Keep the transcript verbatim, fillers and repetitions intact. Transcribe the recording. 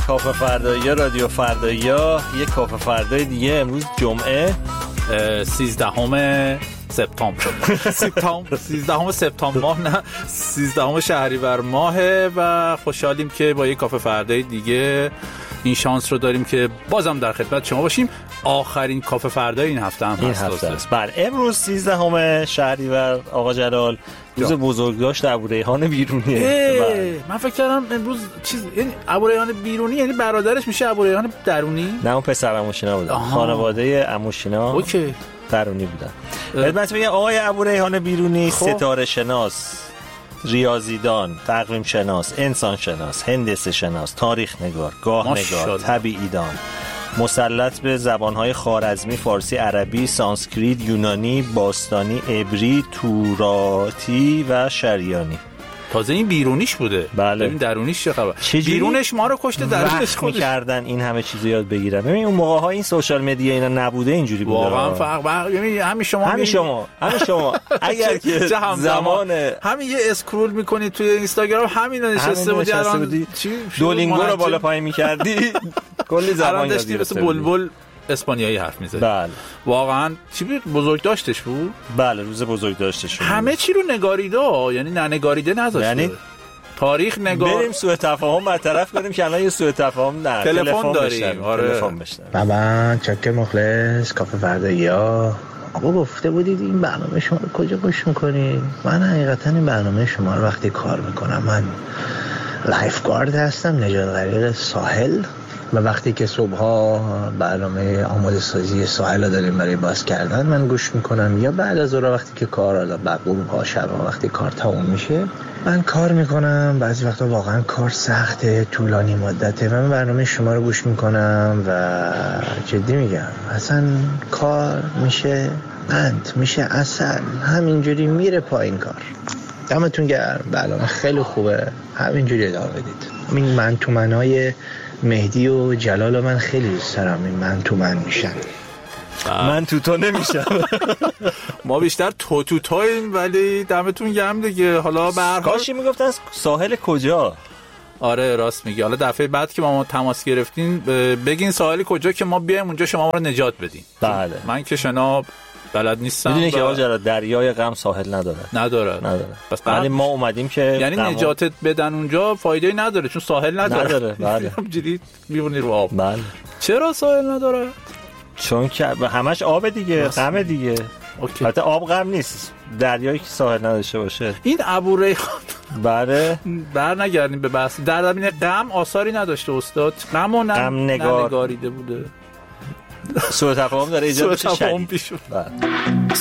کافه فردایی رادیو فردایی، یک کافه فردای دیگه. امروز جمعه سیزدهم سپتامبر سپتامبر سیزدهم سپتامبر ماه نه سیزدهم شهریور ماهه و خوشحالیم که با یک کافه فردای دیگه این شانس رو داریم که بازم در خدمت شما باشیم. آخرین کافه فردای این هفته هم این هست. هفته است. بله امروز سیزدهم شهریور آقا جلال روز بزرگداشت ابوریحان بیرونیه. من فکر کردم امروز چیز یعنی ابوریحان بیرونی یعنی برادرش میشه ابوریحان درونی. نه اون پسر عموشینا بودن، خانواده عموشینا اوکی درونی بودن. خدمت میگم آقای ابوریحان بیرونی ستاره شناس، ریاضیدان، تقویم شناس، انسان شناس، هندسه شناس، تاریخ نگار، گاه نگار، طبیعی دان، مسلط به زبانهای خوارزمی، فارسی، عربی، سانسکریت، یونانی، باستانی، عبری، توراتی و شریانی. تازه این بیرونیش بوده. بله. ببین درونیش چه خبر؟ بیرونش ما رو کشته، درونش خودش می‌کردن این همه چیزو یاد بگیرن. ببین اون موقع‌ها این سوشال مدیا اینا نبوده، اینجوری بوده. واقعا فرق ببین یعنی همین شما همین شما همین شما اگر که زمان همین یه اسکرول می‌کنی توی اینستاگرام همین نشسته بودی الان چی دولینگو رو بالا پایین می‌کردی کلی زبان یاد گرفتی، مثل بلبل اسپانیایی حرف می‌زدی. بله واقعا چی بود؟ بزرگ داشتش بود. بله روز بزرگ داشتش. همه چی رو نگاریده، یعنی نه نگاریده نذاشته. یعنی تاریخ نگار بریم سوء تفاهم برطرف کنیم که الان یه سوء تفاهم نه تلفن داریم. آره تلفن بشن. بابا چکه مخلص کافه فردایی‌ها. آقا گفته بودید این برنامه شما رو کجا گوش می‌کنید؟ من حقیقتا این برنامه شما رو وقتی کار می‌کنم، من لایف گارد هستم، نجات غریق ساحل، و وقتی که صبح‌ها برنامه آماده سازی ساحل رو داریم برای باز کردن من گوش میکنم، یا بعد از اون وقتی که کار رو بقوم ها شب وقتی کار تموم میشه من کار میکنم. بعضی وقتا واقعا کار سخته، طولانی مدته و من برنامه شما رو گوش میکنم و جدی میگم اصلا کار میشه قند، میشه اصل، همینجوری میره پایین کار. دمتون گرم، برنامه خیلی خوبه، همینجوری ادامه بدید. این من تو منای مهدی و جلال و من خیلی دوست دارم، این من تو من میشن، من تو تو نمیشم. ما بیشتر تو تو تویم، ولی دمتون گرم دیگه. حالا به هر حال کاشی میگفتن ساحل کجا؟ آره راست میگی. حالا دفعه بعد که ما تماس گرفتین بگین ساحل کجا که ما بیایم اونجا شما رو نجات بدین. بله من که شنا بلد نیستم. میدونی که آقا دریای غم ساحل نداره. نداره. نداره. بس ولی ما اومدیم که یعنی نجاتت بدن اونجا فایده نداره چون ساحل نداره. نداره. بله. همجوری میمونی رو آب. بله. چرا ساحل نداره؟ چون که همش آب دیگه، غم دیگه. اوکی. البته آب غم نیست. دریایی که ساحل نداشته باشه. این ابوریحان بله بر نگردیم به بحث. در زمینه غم آثاری نداشته استاد. غمو نگاریده بوده. سوء تفاهم داره ایجاد میشه. سوء تفاهم پیش. بله.